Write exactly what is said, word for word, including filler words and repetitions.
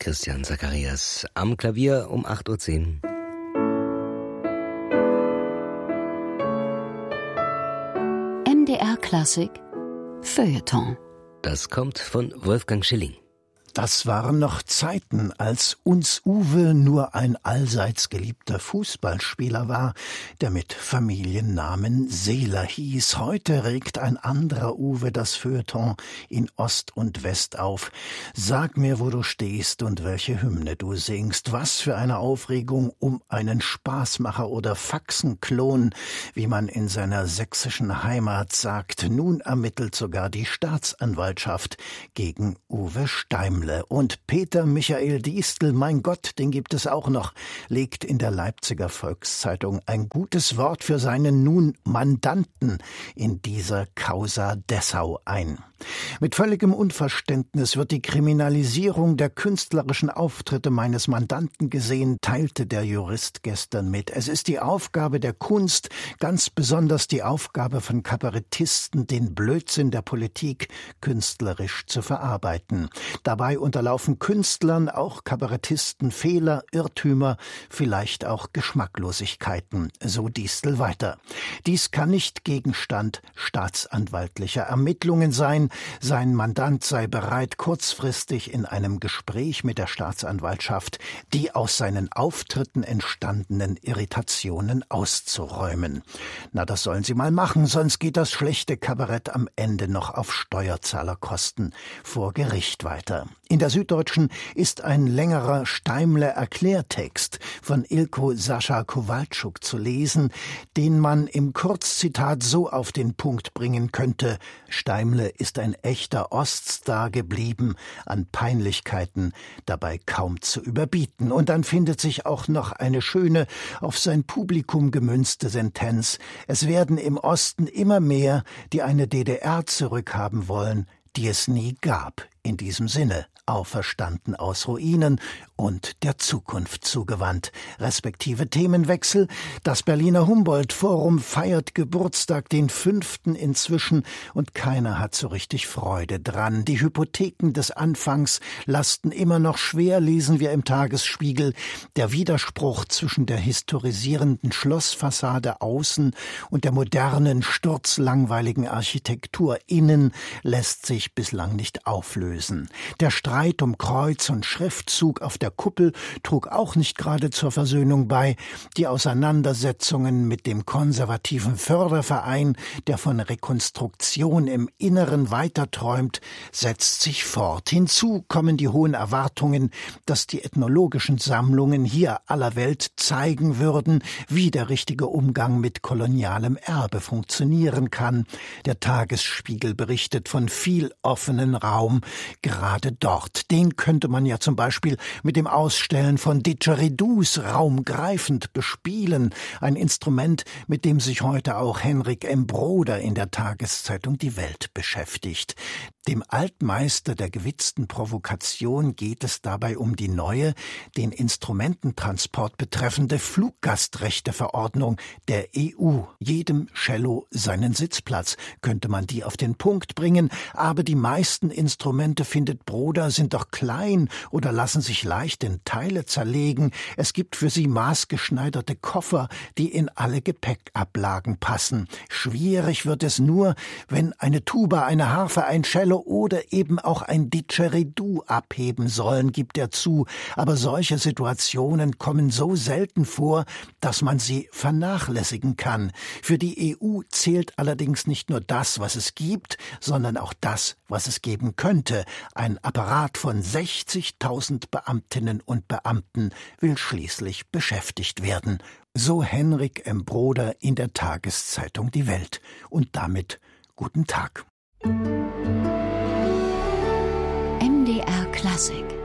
Christian Zacharias am Klavier um acht Uhr zehn. M D R Klassik Feuilleton. Das kommt von Wolfgang Schilling. Das waren noch Zeiten, als uns Uwe nur ein allseits geliebter Fußballspieler war, der mit Familiennamen Seeler hieß. Heute regt ein anderer Uwe das Feuilleton in Ost und West auf. Sag mir, wo du stehst und welche Hymne du singst. Was für eine Aufregung um einen Spaßmacher oder Faxenklon, wie man in seiner sächsischen Heimat sagt. Nun ermittelt sogar die Staatsanwaltschaft gegen Uwe Steimle. Und Peter Michael Diestel, mein Gott, den gibt es auch noch, legt in der Leipziger Volkszeitung ein gutes Wort für seinen nun Mandanten in dieser Causa Dessau ein. Mit völligem Unverständnis wird die Kriminalisierung der künstlerischen Auftritte meines Mandanten gesehen, teilte der Jurist gestern mit. Es ist die Aufgabe der Kunst, ganz besonders die Aufgabe von Kabarettisten, den Blödsinn der Politik künstlerisch zu verarbeiten. Dabei unterlaufen Künstlern, auch Kabarettisten, Fehler, Irrtümer, vielleicht auch Geschmacklosigkeiten, so Diestel weiter. Dies kann nicht Gegenstand staatsanwaltlicher Ermittlungen sein. Sein Mandant sei bereit, kurzfristig in einem Gespräch mit der Staatsanwaltschaft die aus seinen Auftritten entstandenen Irritationen auszuräumen. Na, das sollen sie mal machen, sonst geht das schlechte Kabarett am Ende noch auf Steuerzahlerkosten vor Gericht weiter. In der Süddeutschen ist ein längerer Steimle-Erklärtext von Ilko Sascha Kowalczuk zu lesen, den man im Kurzzitat so auf den Punkt bringen könnte: Steimle ist ein echter Oststar geblieben, an Peinlichkeiten dabei kaum zu überbieten. Und dann findet sich auch noch eine schöne, auf sein Publikum gemünzte Sentenz: Es werden im Osten immer mehr, die eine D D R zurückhaben wollen, die es nie gab. In diesem Sinne, auferstanden aus Ruinen und der Zukunft zugewandt. Respektive Themenwechsel. Das Berliner Humboldt-Forum feiert Geburtstag, den fünften inzwischen, und keiner hat so richtig Freude dran. Die Hypotheken des Anfangs lasten immer noch schwer, lesen wir im Tagesspiegel. Der Widerspruch zwischen der historisierenden Schlossfassade außen und der modernen, sturzlangweiligen Architektur innen lässt sich bislang nicht auflösen. Der Streit um Kreuz und Schriftzug auf der Kuppel trug auch nicht gerade zur Versöhnung bei. Die Auseinandersetzungen mit dem konservativen Förderverein, der von Rekonstruktion im Inneren weiterträumt, setzt sich fort. Hinzu kommen die hohen Erwartungen, dass die ethnologischen Sammlungen hier aller Welt zeigen würden, wie der richtige Umgang mit kolonialem Erbe funktionieren kann. Der Tagesspiegel berichtet von viel offenen Raum, gerade dort. Den könnte man ja zum Beispiel mit dem Ausstellen von Didgeridoos raumgreifend bespielen. Ein Instrument, mit dem sich heute auch Henrik M. Broder in der Tageszeitung Die Welt beschäftigt. Dem Altmeister der gewitzten Provokation geht es dabei um die neue, den Instrumententransport betreffende Fluggastrechteverordnung der E U. Jedem Cello seinen Sitzplatz, könnte man die auf den Punkt bringen, aber die meisten Instrumente, findet Broder, sind doch klein oder lassen sich leicht in Teile zerlegen. Es gibt für sie maßgeschneiderte Koffer, die in alle Gepäckablagen passen. Schwierig wird es nur, wenn eine Tuba, eine Harfe, ein Cello oder eben auch ein Didgeridoo abheben sollen, gibt er zu. Aber solche Situationen kommen so selten vor, dass man sie vernachlässigen kann. Für die E U zählt allerdings nicht nur das, was es gibt, sondern auch das, was es geben könnte. Ein Apparat von sechzigtausend Beamtinnen und Beamten will schließlich beschäftigt werden. So Henrik M. Broder in der Tageszeitung Die Welt. Und damit guten Tag. M D R Klassik